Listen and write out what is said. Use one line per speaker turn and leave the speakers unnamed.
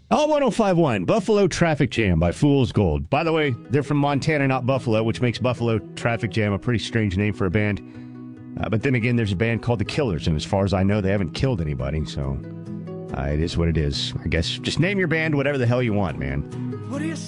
Oh, 1051, Buffalo Traffic Jam by Fool's Gold. By the way, they're from Montana, not Buffalo, which makes Buffalo Traffic Jam a pretty strange name for a band. But then again, there's a band called The Killers, and as far as I know, they haven't killed anybody, so it is what it is. I guess just name your band whatever the hell you want, man.
What do you say?